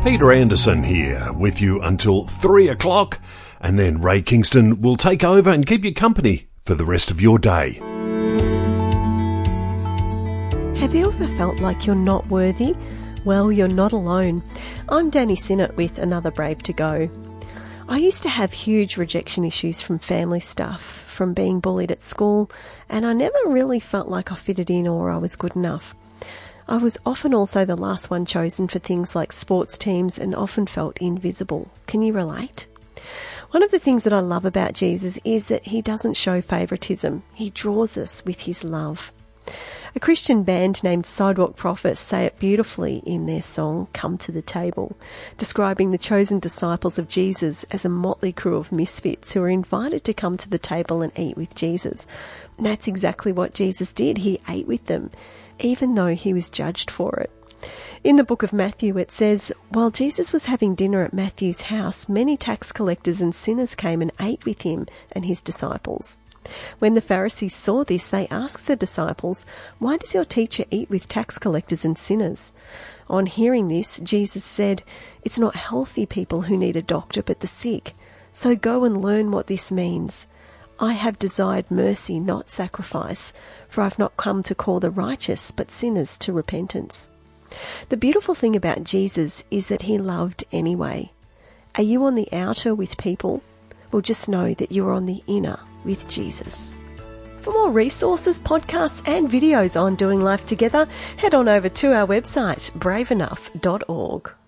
Peter Anderson here with you until 3 o'clock, and then Ray Kingston will take over and keep you company for the rest of your day. Have you ever felt like you're not worthy? Well, you're not alone. I'm Danny Sinnott with Another Brave to Go. I used to have huge rejection issues from family stuff, from being bullied at school, and I never really felt like I fitted in or I was good enough. I was often also the last one chosen for things like sports teams and often felt invisible. Can you relate? One of the things that I love about Jesus is that he doesn't show favouritism. He draws us with his love. A Christian band named Sidewalk Prophets say it beautifully in their song, Come to the Table, describing the chosen disciples of Jesus as a motley crew of misfits who are invited to come to the table and eat with Jesus. And that's exactly what Jesus did. He ate with them, even though he was judged for it. In the book of Matthew it says, while Jesus was having dinner at Matthew's house, many tax collectors and sinners came and ate with him and his disciples. When the Pharisees saw this, they asked the disciples, why does your teacher eat with tax collectors and sinners? On hearing this, Jesus said, it's not healthy people who need a doctor, but the sick. So go and learn what this means. I have desired mercy, not sacrifice, for I've not come to call the righteous, but sinners to repentance. The beautiful thing about Jesus is that he loved anyway. Are you on the outer with people? Well, just know that you're on the inner with Jesus. For more resources, podcasts and videos on doing life together, head on over to our website, braveenough.org.